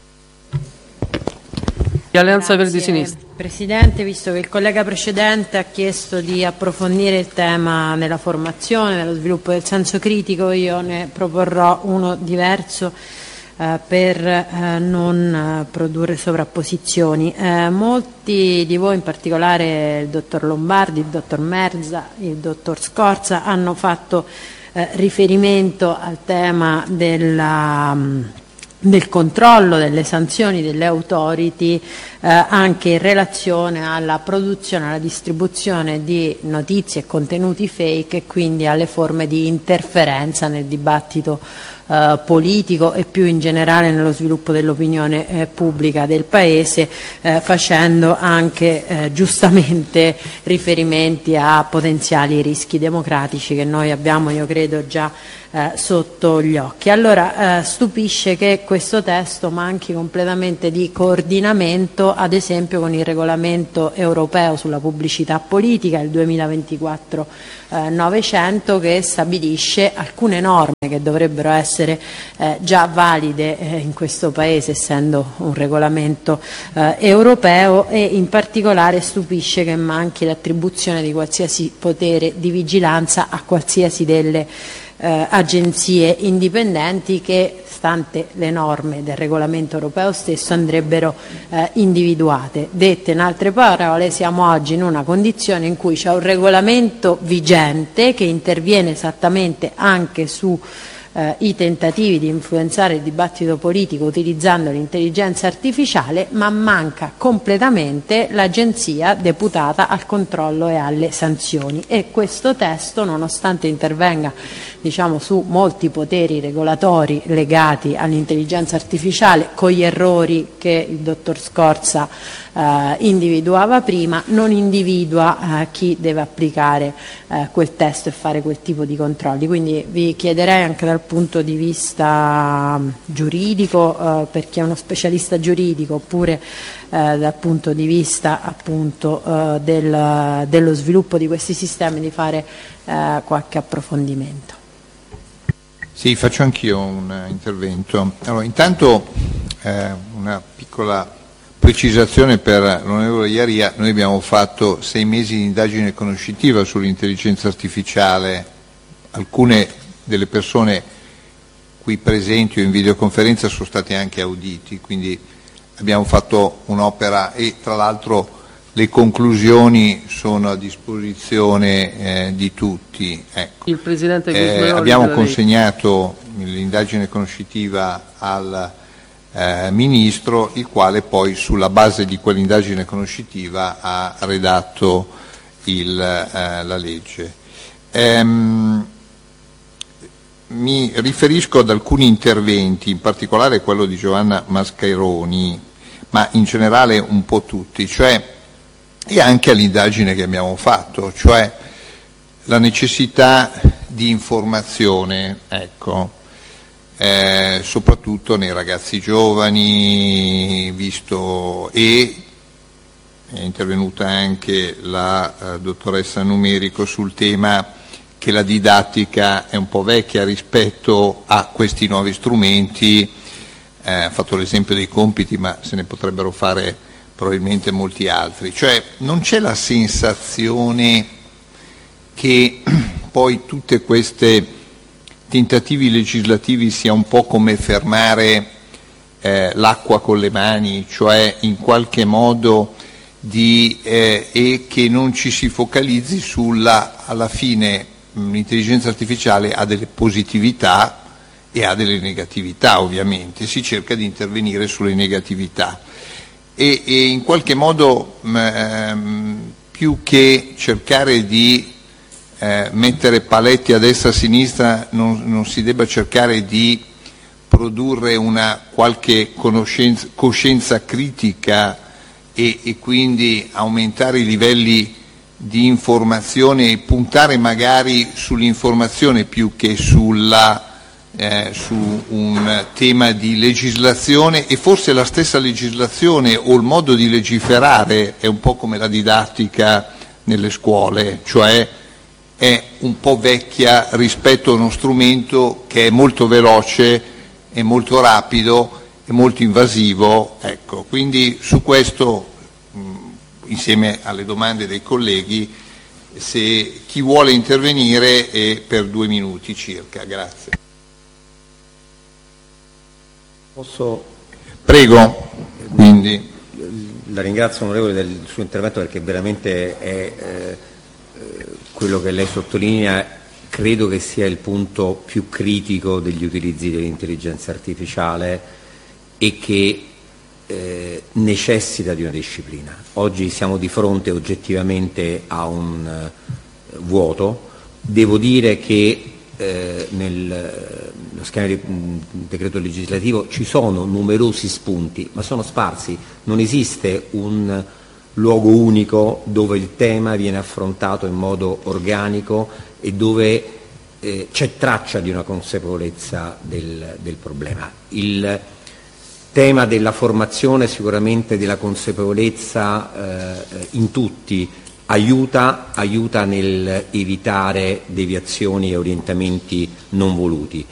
Alleanza Verdi Sinistra. Presidente, visto che il collega precedente ha chiesto di approfondire il tema nella formazione, nello sviluppo del senso critico, io ne proporrò uno diverso per non produrre sovrapposizioni. Molti di voi, in particolare il dottor Lombardi, il dottor Merza, il dottor Scorza, hanno fatto riferimento al tema del controllo, delle sanzioni delle authority anche in relazione alla produzione, alla distribuzione di notizie e contenuti fake e quindi alle forme di interferenza nel dibattito politico e più in generale nello sviluppo dell'opinione pubblica del Paese, facendo anche giustamente riferimenti a potenziali rischi democratici che noi abbiamo, io credo, già sotto gli occhi. Allora stupisce che questo testo manchi completamente di coordinamento, ad esempio con il regolamento europeo sulla pubblicità politica, il 2024-900, che stabilisce alcune norme che dovrebbero essere già valide in questo Paese, essendo un regolamento europeo, e in particolare stupisce che manchi l'attribuzione di qualsiasi potere di vigilanza a qualsiasi delle agenzie indipendenti che, stante le norme del regolamento europeo stesso, andrebbero individuate. Dette in altre parole, siamo oggi in una condizione in cui c'è un regolamento vigente che interviene esattamente anche su i tentativi di influenzare il dibattito politico utilizzando l'intelligenza artificiale, ma manca completamente l'agenzia deputata al controllo e alle sanzioni, e questo testo, nonostante intervenga su molti poteri regolatori legati all'intelligenza artificiale, con gli errori che il dottor Scorza individuava prima, non individua chi deve applicare quel testo e fare quel tipo di controlli. Quindi vi chiederei anche dal punto di vista giuridico, per chi è uno specialista giuridico, oppure dal punto di vista appunto dello sviluppo di questi sistemi, di fare qualche approfondimento. Sì, faccio anch'io un intervento. Allora, intanto una piccola precisazione per l'onorevole Iaria: noi abbiamo fatto 6 mesi di indagine conoscitiva sull'intelligenza artificiale. Alcune delle persone qui presenti o in videoconferenza sono stati anche auditi, quindi abbiamo fatto un'opera, e tra l'altro le conclusioni sono a disposizione di tutti. Ecco. Il Presidente abbiamo consegnato l'indagine conoscitiva al Ministro, il quale poi sulla base di quell'indagine conoscitiva ha redatto la legge. Mi riferisco ad alcuni interventi, in particolare quello di Giovanna Mascheroni, ma in generale un po' tutti, e anche all'indagine che abbiamo fatto, cioè la necessità di informazione, ecco, soprattutto nei ragazzi giovani, visto, e è intervenuta anche la dottoressa Numerico sul tema che la didattica è un po' vecchia rispetto a questi nuovi strumenti. Ha fatto l'esempio dei compiti, ma se ne potrebbero fare probabilmente molti altri. Cioè non c'è la sensazione che poi tutte queste tentativi legislativi sia un po' come fermare l'acqua con le mani, cioè in qualche modo e che non ci si focalizzi alla fine l'intelligenza artificiale ha delle positività e ha delle negatività, ovviamente, si cerca di intervenire sulle negatività e in qualche modo più che cercare di mettere paletti a destra e a sinistra non si debba cercare di produrre una qualche coscienza critica e quindi aumentare i livelli di informazione e puntare magari sull'informazione più che su un tema di legislazione, e forse la stessa legislazione o il modo di legiferare è un po' come la didattica nelle scuole, cioè è un po' vecchia rispetto a uno strumento che è molto veloce, è molto rapido, è molto invasivo. Ecco, quindi su questo, insieme alle domande dei colleghi, se chi vuole intervenire è per 2 minuti circa. Grazie. Posso? Prego. Quindi. La ringrazio, onorevole, del suo intervento, perché veramente è quello che lei sottolinea, credo che sia il punto più critico degli utilizzi dell'intelligenza artificiale e che necessita di una disciplina. Oggi siamo di fronte oggettivamente a un vuoto. Devo dire che nello schema di decreto legislativo ci sono numerosi spunti, ma sono sparsi, non esiste un luogo unico dove il tema viene affrontato in modo organico e dove c'è traccia di una consapevolezza del problema. Il tema della formazione, sicuramente della consapevolezza in tutti, aiuta nel evitare deviazioni e orientamenti non voluti.